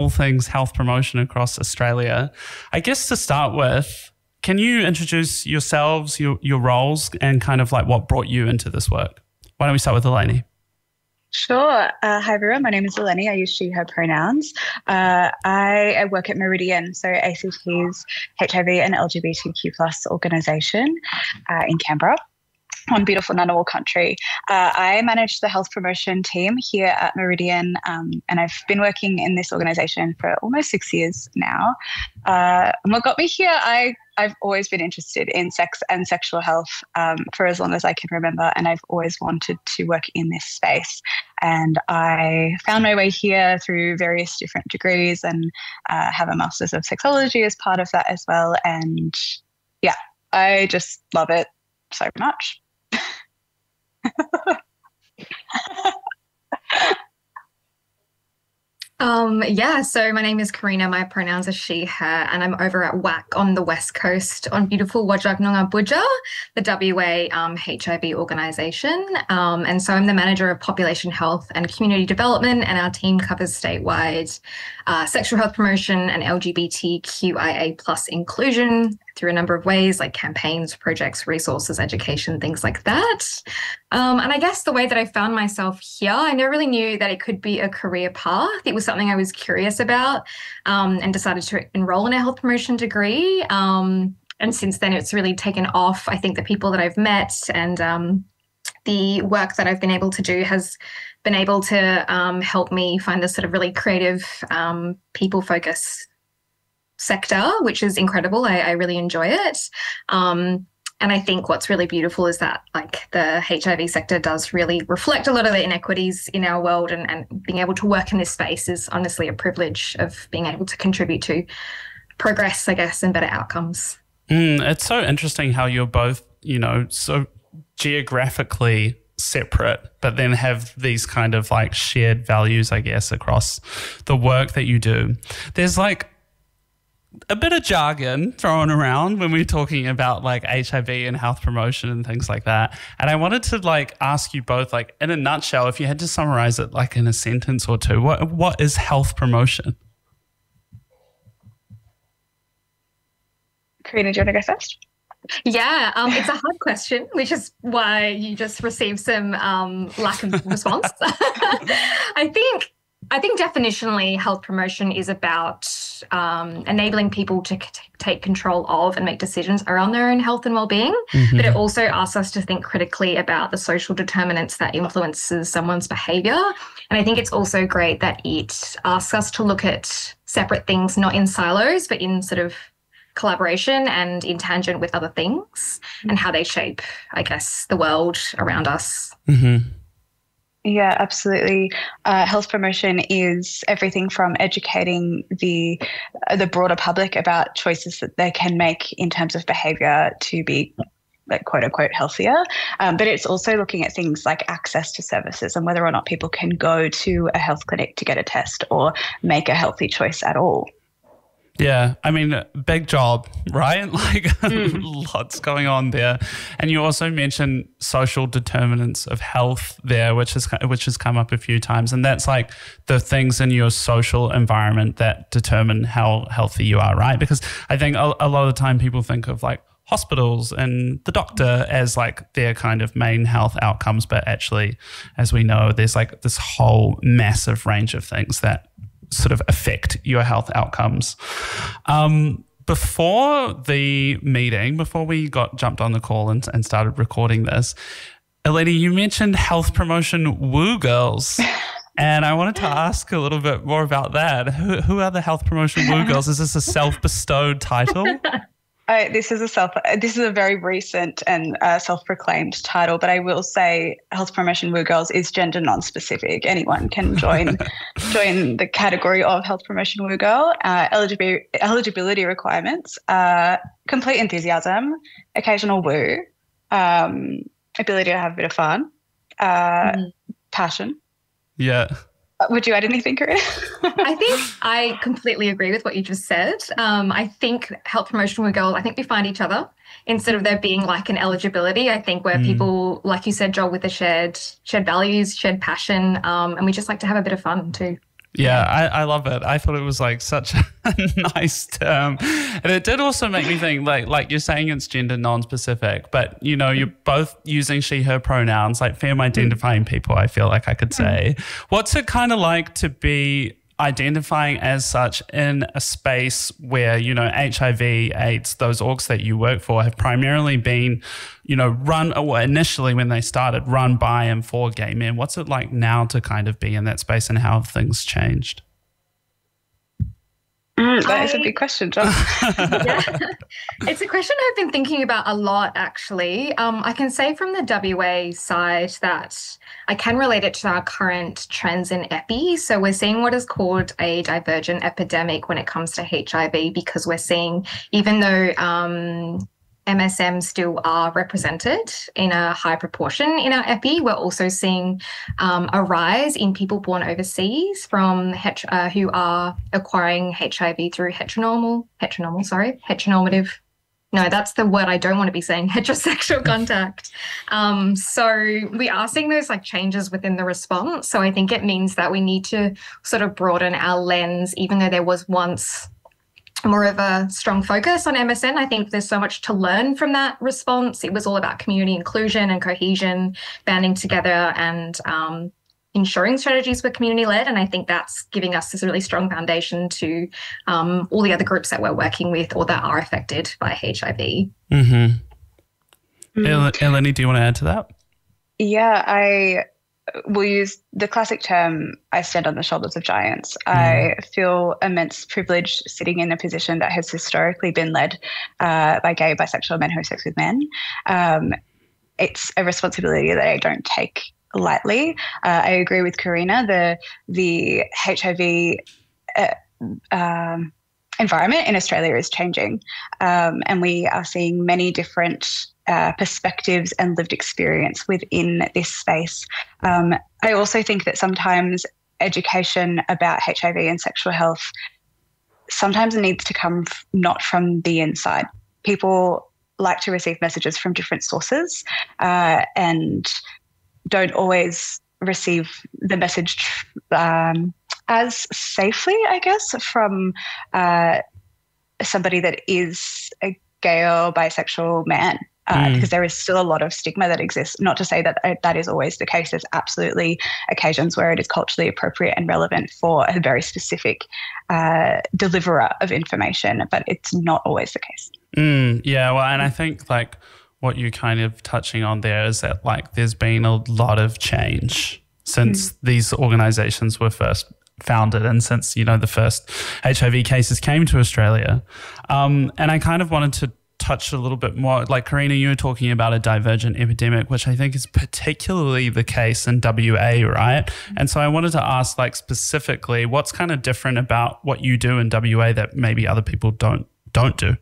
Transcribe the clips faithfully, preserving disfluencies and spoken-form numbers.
all things health promotion across Australia. I guess to start with, can you introduce yourselves, your, your roles, and kind of like what brought you into this work? Why don't we start with Eleni? Sure. Uh, hi, everyone. My name is Eleni. I use she, her pronouns. Uh, I, I work at Meridian, so A C T's H I V and L G B T Q plus organisation uh, in Canberra, on beautiful Ngunnawal country. Uh, I manage the health promotion team here at Meridian, um, and I've been working in this organisation for almost six years now. Uh, and what got me here, I, I've always been interested in sex and sexual health um, for as long as I can remember, and I've always wanted to work in this space. And I found my way here through various different degrees and uh, have a Masters of Sexology as part of that as well. And yeah, I just love it so much. Um, yeah, so my name is Karina, my pronouns are she, her, and I'm over at W A C on the West Coast on beautiful Wajak Noongar Budja, the W A um, H I V organisation. Um, and so I'm the manager of population health and community development, and our team covers statewide uh, sexual health promotion and L G B T Q I A plus inclusion through a number of ways, like campaigns, projects, resources, education, things like that. Um, and I guess the way that I found myself here, I never really knew that it could be a career path. It was something I was curious about um, and decided to enroll in a health promotion degree. Um, and since then, it's really taken off. I think the people that I've met and um, the work that I've been able to do has been able to um, help me find this sort of really creative, um, people-focused sector, which is incredible. I, I really enjoy it. Um, and I think what's really beautiful is that like the H I V sector does really reflect a lot of the inequities in our world, and, and being able to work in this space is honestly a privilege of being able to contribute to progress, I guess, and better outcomes. Mm, it's so interesting how you're both, you know, so geographically separate, but then have these kind of like shared values, I guess, across the work that you do. There's like a bit of jargon thrown around when we're talking about like H I V and health promotion and things like that. And I wanted to like ask you both, like in a nutshell, if you had to summarize it like in a sentence or two, what what is health promotion? Karina, do you want to go first? Yeah, um, it's a hard question, which is why you just received some um, lack of response. I think I think definitionally health promotion is about um, enabling people to c- take control of and make decisions around their own health and well-being, mm-hmm. but it also asks us to think critically about the social determinants that influences someone's behaviour. And I think it's also great that it asks us to look at separate things, not in silos, but in sort of collaboration and in tangent with other things and how they shape, I guess, the world around us. Mm-hmm. Yeah, absolutely. Uh, health promotion is everything from educating the uh, the broader public about choices that they can make in terms of behaviour to be, like, quote unquote, healthier. Um, but it's also looking at things like access to services and whether or not people can go to a health clinic to get a test or make a healthy choice at all. Yeah, I mean, big job, right? Like mm. lots going on there. And you also mentioned social determinants of health there, which has which has come up a few times. And that's like the things in your social environment that determine how healthy you are, right? Because I think a, a lot of the time people think of like hospitals and the doctor as like their kind of main health outcomes. But actually, as we know, there's like this whole massive range of things that sort of affect your health outcomes. Um, before the meeting, before we got jumped on the call and, and started recording this, Eleni, you mentioned health promotion woo girls. And I wanted to ask a little bit more about that. Who, who are the health promotion woo girls? Is this a self-bestowed title? Uh, this is a self. Uh, this is a very recent and uh, self-proclaimed title, but I will say, Health Promotion Woo Girls is gender non-specific. Anyone can join join the category of Health Promotion Woo Girl. Uh, eligibility eligibility requirements: uh, complete enthusiasm, occasional woo, um, ability to have a bit of fun, uh, mm-hmm. passion. Yeah. Would you add anything, Karina? I think I completely agree with what you just said. Um, I think health promotion with girls, I think we find each other instead of there being like an eligibility. I think where mm. people, like you said, Joel, with the shared shared values, shared passion, um, and we just like to have a bit of fun too. Yeah, I, I love it. I thought it was like such a nice term. And it did also make me think, like like you're saying it's gender non-specific, but you know, you're both using she, her pronouns, like femme identifying people, I feel like I could say. What's it kind of like to be identifying as such in a space where, you know, H I V, AIDS, those orgs that you work for have primarily been, you know, run, or initially when they started, run by and for gay men? What's it like now to kind of be in that space, and how have things changed? Mm, that I, is a big question, John. Yeah. It's a question I've been thinking about a lot, actually. Um, I can say from the W A side that I can relate it to our current trends in epi. So we're seeing what is called a divergent epidemic when it comes to H I V, because we're seeing, even though um, M S M still are represented in a high proportion in our epi, we're also seeing um, a rise in people born overseas from het- uh, who are acquiring H I V through heteronormal, heteronormal, sorry, heteronormative. No, that's the word I don't want to be saying, heterosexual contact. Um, so we are seeing those like changes within the response. So I think it means that we need to sort of broaden our lens, even though there was once more of a strong focus on M S N. I think there's so much to learn from that response. It was all about community inclusion and cohesion, banding together and um, ensuring strategies were community-led. And I think that's giving us this really strong foundation to um, all the other groups that we're working with or that are affected by H I V. Mm-hmm. Mm. Eleni, do you want to add to that? Yeah, I will use the classic term, I stand on the shoulders of giants. Mm. I feel immense privilege sitting in a position that has historically been led uh, by gay, bisexual men who have sex with men. Um, it's a responsibility that I don't take lightly. Uh, I agree with Karina. The the H I V uh, um, environment in Australia is changing, um, and we are seeing many different uh, perspectives and lived experience within this space. Um, I also think that sometimes education about H I V and sexual health sometimes needs to come f- not from the inside. People like to receive messages from different sources, uh, and don't always receive the message um, as safely, I guess, from uh, somebody that is a gay or bisexual man, uh, mm. because there is still a lot of stigma that exists. Not to say that uh, that is always the case. There's absolutely occasions where it is culturally appropriate and relevant for a very specific uh, deliverer of information, but it's not always the case. Mm, yeah, well, and I think like what you're kind of touching on there is that like there's been a lot of change since mm. these organizations were first founded and since, you know, the first H I V cases came to Australia. Um, and I kind of wanted to touch a little bit more, like Karina, you were talking about a divergent epidemic, which I think is particularly the case in W A, right? Mm. And so I wanted to ask like specifically what's kind of different about what you do in W A that maybe other people don't don't do?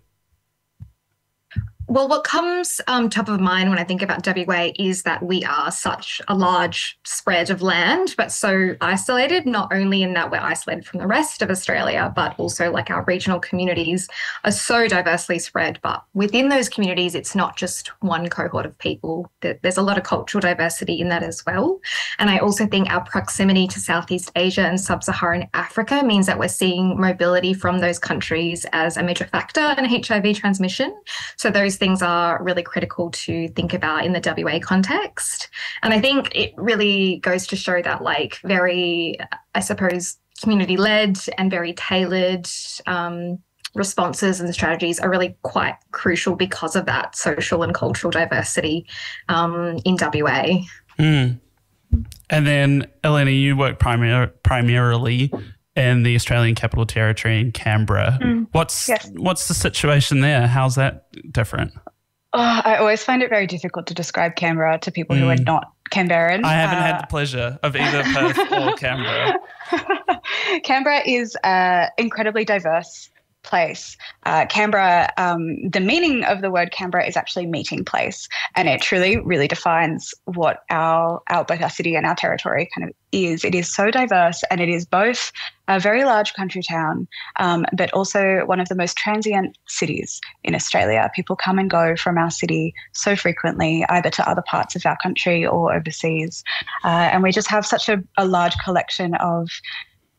Well, what comes um, top of mind when I think about W A is that we are such a large spread of land, but so isolated, not only in that we're isolated from the rest of Australia, but also like our regional communities are so diversely spread. But within those communities, it's not just one cohort of people. There's a lot of cultural diversity in that as well. And I also think our proximity to Southeast Asia and Sub-Saharan Africa means that we're seeing mobility from those countries as a major factor in H I V transmission. So those things are really critical to think about in the W A context. And I think it really goes to show that like very, I suppose, community-led and very tailored um, responses and strategies are really quite crucial because of that social and cultural diversity um, in W A. Mm. And then, Eleni, you work primar- primarily in the Australian Capital Territory in Canberra. Mm. What's yes. what's the situation there? How's that different? Oh, I always find it very difficult to describe Canberra to people mm. who are not Canberran. I haven't uh, had the pleasure of either Perth or Canberra. Canberra is an incredibly diverse place. Uh, Canberra, um, the meaning of the word Canberra is actually meeting place, and it truly really defines what our, our both our city and our territory kind of is. It is so diverse, and it is both a very large country town, um, but also one of the most transient cities in Australia. People come and go from our city so frequently, either to other parts of our country or overseas, uh, and we just have such a, a large collection of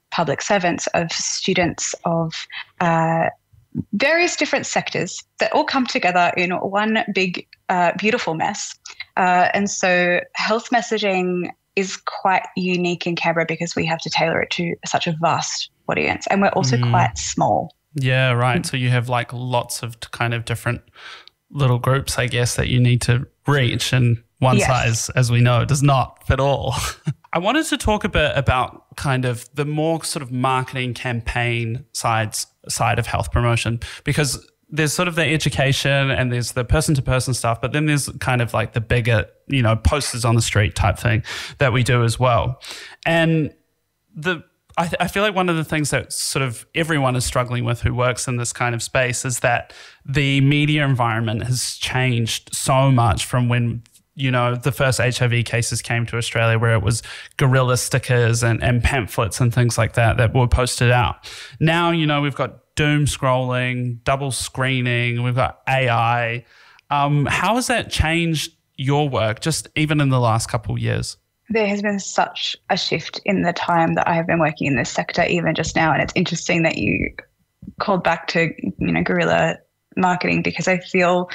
public servants, of students, of uh, various different sectors that all come together in one big, uh, beautiful mess. Uh, and so health messaging is quite unique in Canberra because we have to tailor it to such a vast audience, and we're also mm. quite small. Yeah, right. So you have like lots of kind of different little groups, I guess, that you need to reach, and one yes. size, as we know, does not fit all. I wanted to talk a bit about kind of the more sort of marketing campaign sides side of health promotion, because there's sort of the education and there's the person-to-person stuff, but then there's kind of like the bigger, you know, posters on the street type thing that we do as well. And the I, th- I feel like one of the things that sort of everyone is struggling with who works in this kind of space is that the media environment has changed so much from when, you know, the first H I V cases came to Australia, where it was guerrilla stickers and, and pamphlets and things like that that were posted out. Now, you know, we've got doom scrolling, double screening, we've got A I. Um, how has that changed your work, just even in the last couple of years? There has been such a shift in the time that I have been working in this sector, even just now. And it's interesting that you called back to, you know, guerrilla marketing, because I feel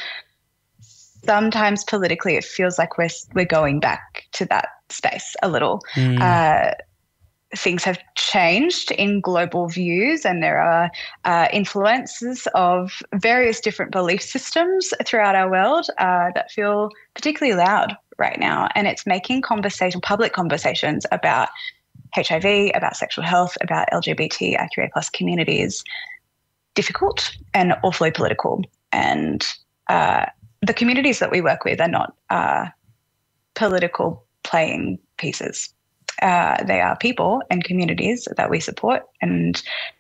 sometimes politically it feels like we're we're going back to that space a little. Mm. Uh, things have changed in global views, and there are uh, influences of various different belief systems throughout our world uh, that feel particularly loud right now. And it's making conversation, public conversations about H I V, about sexual health, about L G B T I Q A plus communities difficult and awfully political. And uh, the communities that we work with are not uh, political playing pieces. Uh, they are people and communities that we support, and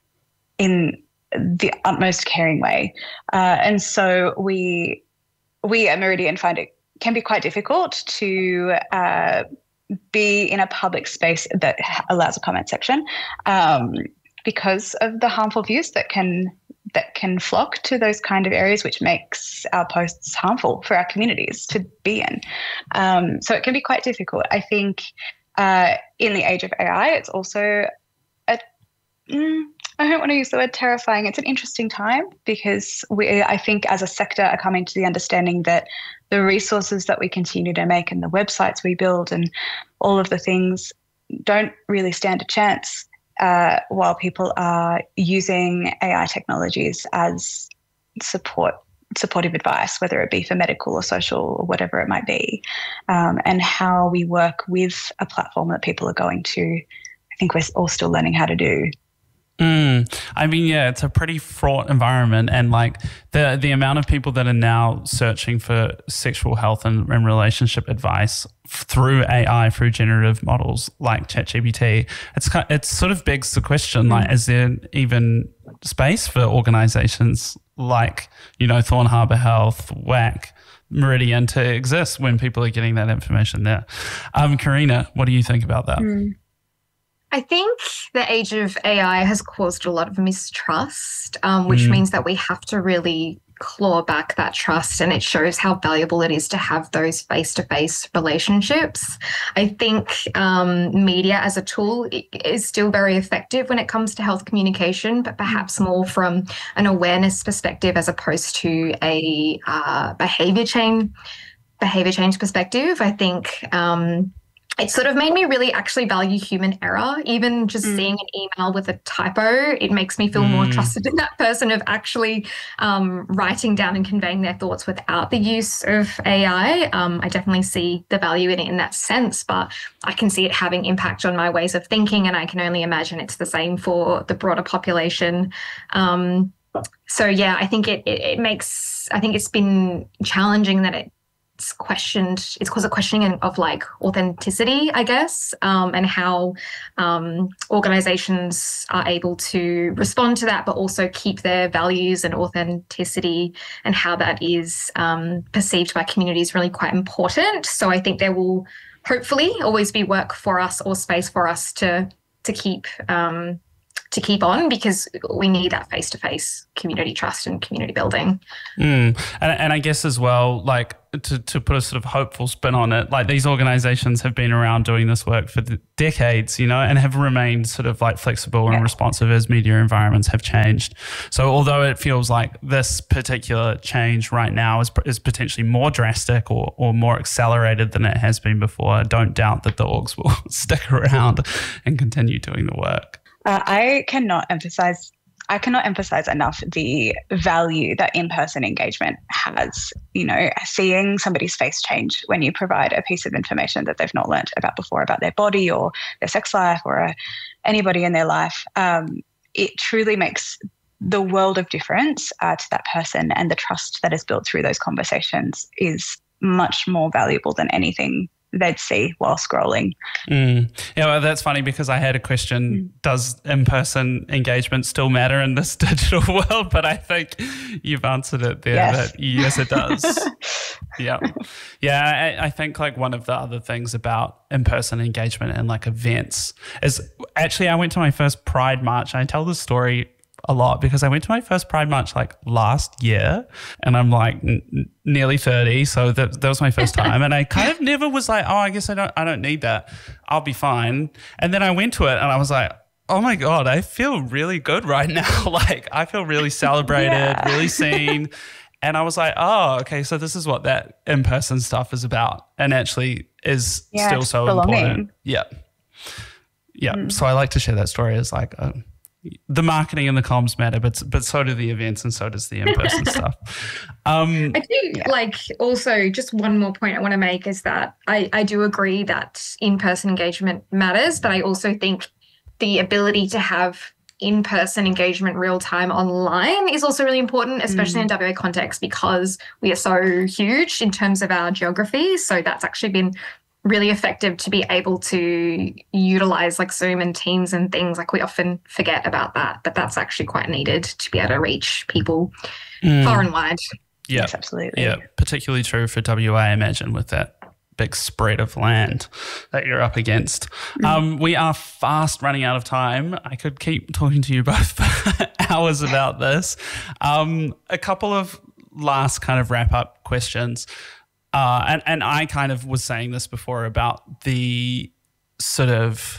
in the utmost caring way. Uh, and so we we at Meridian find it can be quite difficult to uh, be in a public space that allows a comment section um, because of the harmful views that can that can flock to those kind of areas, which makes our posts harmful for our communities to be in. Um, so it can be quite difficult. I think uh, in the age of A I, it's also a mm, I don't want to use the word terrifying. It's an interesting time because we, I think as a sector, are coming to the understanding that the resources that we continue to make and the websites we build and all of the things don't really stand a chance uh, while people are using A I technologies as support, supportive advice, whether it be for medical or social or whatever it might be, um, and how we work with a platform that people are going to, I think we're all still learning how to do. Mm. I mean, yeah, it's a pretty fraught environment, and like the the amount of people that are now searching for sexual health and, and relationship advice through A I, through generative models like ChatGPT, it's kind it's sort of begs the question, like, is there even space for organisations like, you know, Thorn Harbour Health, W A C, Meridian to exist when people are getting that information there? Um, Karina, what do you think about that? Mm. I think the age of A I has caused a lot of mistrust, um, which mm. means that we have to really claw back that trust, and it shows how valuable it is to have those face-to-face relationships. I think um, media as a tool is still very effective when it comes to health communication, but perhaps more from an awareness perspective as opposed to a uh, behaviour change, behaviour change perspective. I think um, it sort of made me really actually value human error. Even just mm. seeing an email with a typo, it makes me feel mm. more trusted in that person of actually um, writing down and conveying their thoughts without the use of A I. Um, I definitely see the value in it in that sense, but I can see it having impact on my ways of thinking, and I can only imagine it's the same for the broader population. Um, so, yeah, I think it, it, it makes, I think it's been challenging that it, It's questioned, it's caused a questioning of like authenticity, I guess, um, and how um, organizations are able to respond to that, but also keep their values and authenticity, and how that is um, perceived by communities really quite important. So I think there will hopefully always be work for us or space for us to to keep um, to keep on, because we need that face-to-face community trust and community building. Mm. And, and I guess as well, like to, to put a sort of hopeful spin on it, like these organizations have been around doing this work for decades, you know, and have remained sort of like flexible and yeah. responsive as media environments have changed. So although it feels like this particular change right now is, is potentially more drastic or, or more accelerated than it has been before, I don't doubt that the orgs will stick around and continue doing the work. Uh, I cannot emphasize I cannot emphasize enough the value that in-person engagement has. You know, seeing somebody's face change when you provide a piece of information that they've not learnt about before, about their body or their sex life or uh, anybody in their life, um, it truly makes the world of difference uh, to that person, and the trust that is built through those conversations is much more valuable than anything they'd see while scrolling. Mm. Yeah, well, that's funny because I had a question, mm. does in-person engagement still matter in this digital world? But I think you've answered it there. Yes, that yes it does. yeah. Yeah, I, I think like one of the other things about in-person engagement and like events is actually I went to my first Pride March. I tell this story a lot because I went to my first Pride March like last year, and I'm like n- nearly thirty, so that, that was my first time, and I kind of never was like, oh, I guess I don't I don't need that, I'll be fine. And then I went to it and I was like, oh my God, I feel really good right now. Like I feel really celebrated, yeah. really seen. And I was like, oh, okay, so this is what that in-person stuff is about, and actually is yeah, still so belonging. important. Yeah. Yeah. Mm. So I like to share that story as like a, the marketing and the comms matter, but but so do the events and so does the in-person stuff. Um, I do yeah. like also just one more point I want to make is that I, I do agree that in-person engagement matters, but I also think the ability to have in-person engagement real-time online is also really important, especially mm. in W A context, because we are so huge in terms of our geography. So that's actually been really effective to be able to utilize like Zoom and Teams and things. Like we often forget about that, but that's actually quite needed to be able to reach people mm. far and wide. Yeah, yes, absolutely. Yeah, particularly true for W A, I imagine, with that big spread of land that you're up against. Mm. Um, we are fast running out of time. I could keep talking to you both for hours about this. Um, a couple of last kind of wrap-up questions. Uh, and, and I kind of was saying this before about the sort of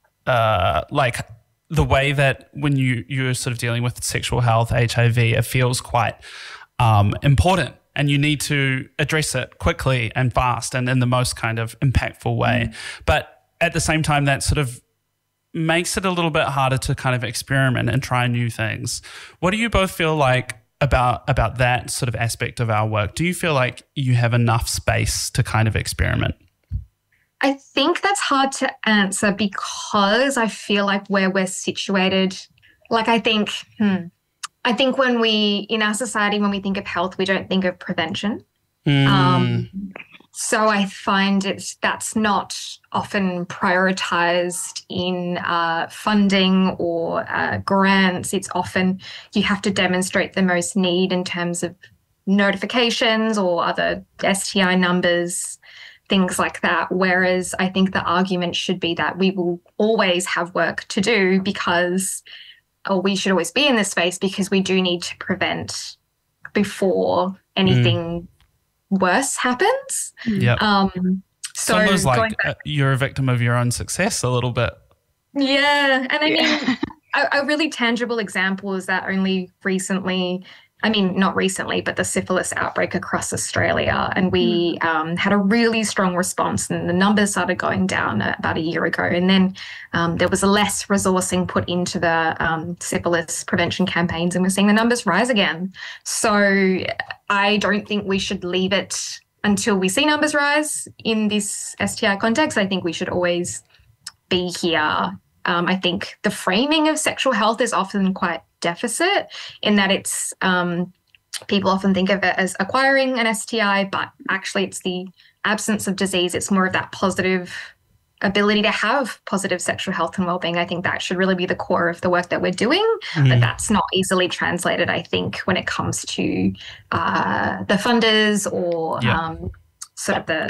uh, like the way that when you, you're sort of dealing with sexual health, H I V, it feels quite um, important, and you need to address it quickly and fast and in the most kind of impactful way. Mm. But at the same time, that sort of makes it a little bit harder to kind of experiment and try new things. What do you both feel like about about that sort of aspect of our work? Do you feel like you have enough space to kind of experiment? I think that's hard to answer because I feel like where we're situated, like I think, hmm, I think when we, in our society, when we think of health, we don't think of prevention. Mm. Um, so I find it's that's not often prioritized in uh, funding or uh, grants. It's often you have to demonstrate the most need in terms of notifications or other S T I numbers, things like that. Whereas I think the argument should be that we will always have work to do because, or we should always be in this space because we do need to prevent before anything mm. worse happens. Yeah. Um, so it's almost like back, you're a victim of your own success a little bit. Yeah. And I yeah. mean, a, a really tangible example is that only recently, I mean, not recently, but the syphilis outbreak across Australia. And we mm. um, had a really strong response and the numbers started going down about a year ago. And then um, there was less resourcing put into the um, syphilis prevention campaigns, and we're seeing the numbers rise again. So I don't think we should leave it until we see numbers rise in this S T I context. I think we should always be here. Um, I think the framing of sexual health is often quite deficit in that it's um, people often think of it as acquiring an S T I, but actually it's the absence of disease. It's more of that positive ability to have positive sexual health and well-being. I think that should really be the core of the work that we're doing, mm. but that's not easily translated, I think, when it comes to uh, the funders or yeah. um, sort of the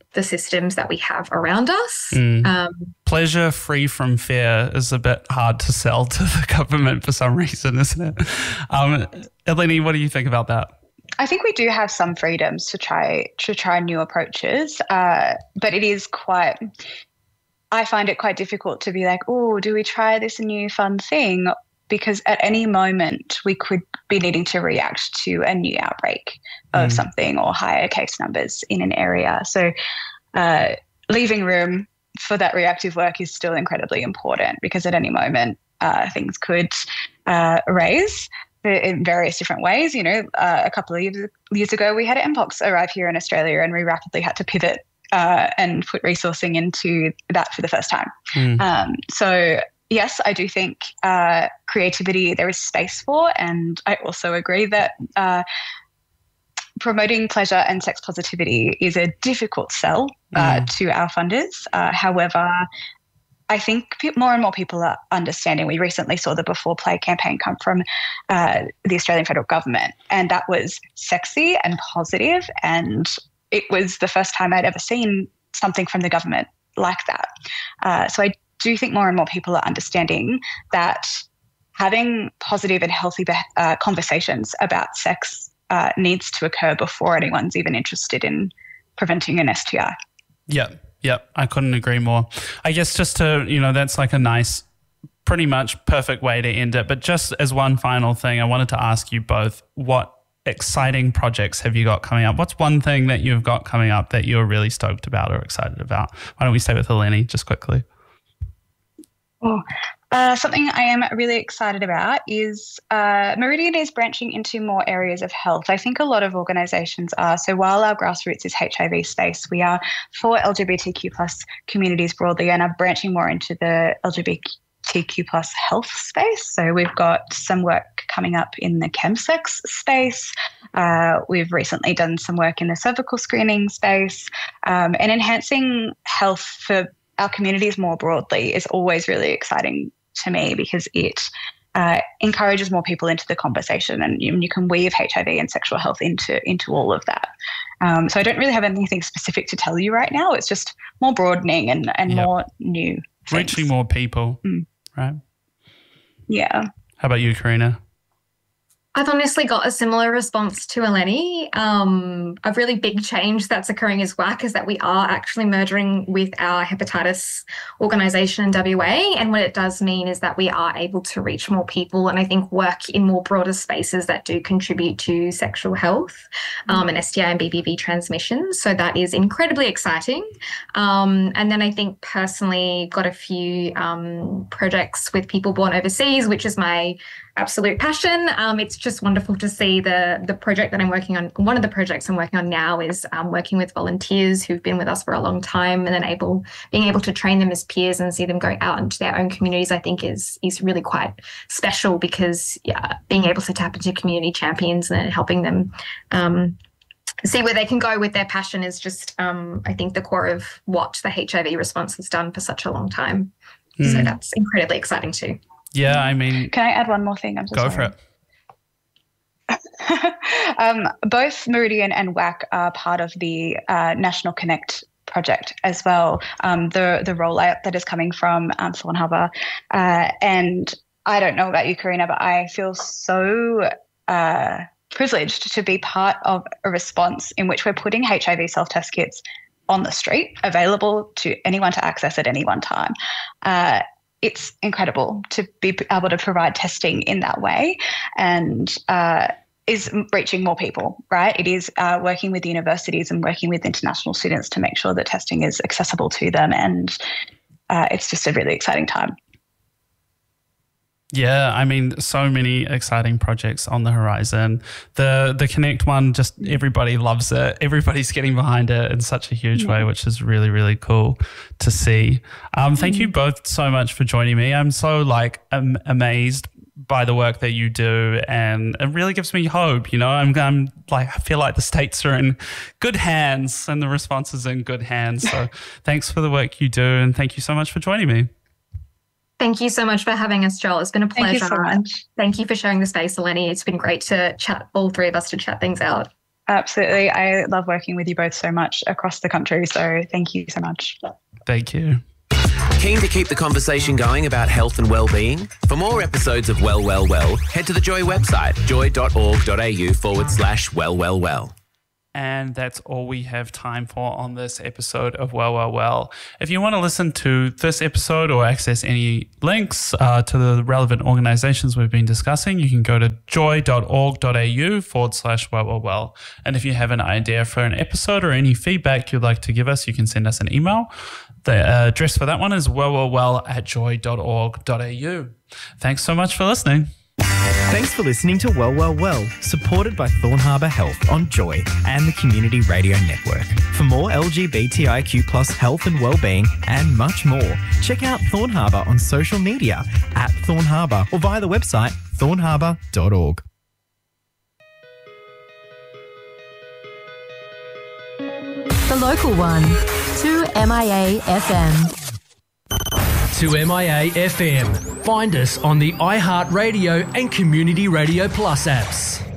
the systems that we have around us. Mm. Um, Pleasure free from fear is a bit hard to sell to the government for some reason, isn't it? Um, Eleni, what do you think about that? I think we do have some freedoms to try to try new approaches, uh, but it is quite. I find it quite difficult to be like, oh, do we try this new fun thing? Because at any moment we could be needing to react to a new outbreak of mm. something or higher case numbers in an area. So uh, leaving room for that reactive work is still incredibly important, because at any moment uh, things could uh, raise in various different ways. You know, uh, a couple of years, years ago we had Mpox arrive here in Australia, and we rapidly had to pivot uh, and put resourcing into that for the first time. Mm. Um, so yes, I do think uh, creativity there is space for, and I also agree that uh, promoting pleasure and sex positivity is a difficult sell uh, mm. to our funders. Uh, however, I think more and more people are understanding. We recently saw the Before Play campaign come from uh, the Australian federal government, and that was sexy and positive, and it was the first time I'd ever seen something from the government like that. Uh, so I do think more and more people are understanding that having positive and healthy uh, conversations about sex uh, needs to occur before anyone's even interested in preventing an S T I. Yeah. Yep, I couldn't agree more. I guess just to, you know, that's like a nice, pretty much perfect way to end it. But just as one final thing, I wanted to ask you both, what exciting projects have you got coming up? What's one thing that you've got coming up that you're really stoked about or excited about? Why don't we stay with Eleni just quickly? Oh, uh, something I am really excited about is uh, Meridian is branching into more areas of health. I think a lot of organisations are. So while our grassroots is H I V space, we are for L G B T Q plus communities broadly, and are branching more into the L G B T Q plus health space. So we've got some work coming up in the chemsex space. Uh, we've recently done some work in the cervical screening space, um, and enhancing health for our communities more broadly is always really exciting to me, because it uh, encourages more people into the conversation, and you, you can weave H I V and sexual health into into all of that. Um, so I don't really have anything specific to tell you right now. It's just more broadening and, and yep. more new things. Reaching more people, mm. right? Yeah. How about you, Karina? I've honestly got a similar response to Eleni. Um, a really big change that's occurring as W A C is that we are actually merging with our hepatitis organisation in W A, and what it does mean is that we are able to reach more people and I think work in more broader spaces that do contribute to sexual health um, and S T I and B B V transmission. So that is incredibly exciting. Um, and then I think personally got a few um, projects with people born overseas, which is my absolute passion. Um, it's just wonderful to see the the project that I'm working on. One of the projects I'm working on now is um, working with volunteers who've been with us for a long time, and then able being able to train them as peers and see them go out into their own communities. I think is is really quite special, because yeah, being able to tap into community champions and helping them um, see where they can go with their passion is just um, I think the core of what the H I V response has done for such a long time. Mm. So that's incredibly exciting too. Yeah, I mean... Can I add one more thing? I'm so Go sorry. for it. um, both Meridian and W A C are part of the uh, National Connect project as well, um, the, the rollout that is coming from um, Thorn Harbour. Uh, and I don't know about you, Karina, but I feel so uh, privileged to be part of a response in which we're putting H I V self-test kits on the street, available to anyone to access at any one time. Uh, It's incredible to be able to provide testing in that way, and uh, is reaching more people, right? It is uh, working with universities and working with international students to make sure that testing is accessible to them, and uh, it's just a really exciting time. Yeah, I mean, so many exciting projects on the horizon. The the Connect one, just everybody loves it. Everybody's getting behind it in such a huge yeah. way, which is really, really cool to see. Um, thank mm. you both so much for joining me. I'm so like am- amazed by the work that you do, and it really gives me hope. You know, I'm, I'm like I feel like the states are in good hands and the response is in good hands. So thanks for the work you do, and thank you so much for joining me. Thank you so much for having us, Joel. It's been a pleasure. Thank you so much. Thank you for sharing the space, Eleni. It's been great to chat, all three of us to chat things out. Absolutely. I love working with you both so much across the country. So thank you so much. Thank you. Keen to keep the conversation going about health and well-being? For more episodes of Well, Well, Well, head to the Joy website, joy.org.au forward slash well, well, well. And that's all we have time for on this episode of Well, Well, Well. If you want to listen to this episode or access any links uh, to the relevant organizations we've been discussing, you can go to joy.org.au forward slash well, well, well. And if you have an idea for an episode or any feedback you'd like to give us, you can send us an email. The uh, address for that one is wellwellwell at joy.org.au. Thanks so much for listening. Thanks for listening to Well, Well, Well, supported by Thorn Harbour Health on Joy and the Community Radio Network. For more L G B T I Q plus health and wellbeing and much more, check out Thorn Harbour on social media at Thorn Harbour or via the website thorn harbour dot org. The local one, two M I A F M. two M I A F M. Find us on the iHeartRadio and Community Radio Plus apps.